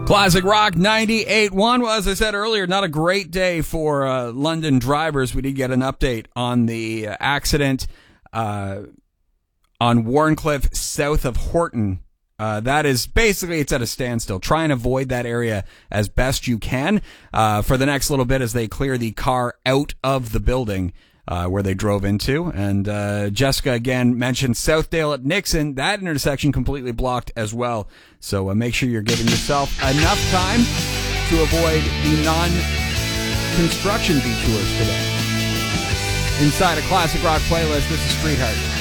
Classic Rock 98.1. Well, as I said earlier, not a great day for London drivers. We did get an update on the accident on Warncliffe south of Horton. That is basically, it's at a standstill. Try and avoid that area as best you can for the next little bit as they clear the car out of the building where they drove into. And Jessica, again, mentioned Southdale at Nixon. That intersection completely blocked as well. So make sure you're giving yourself enough time to avoid the non-construction detours today. Inside a Classic Rock playlist, this is Streetheart.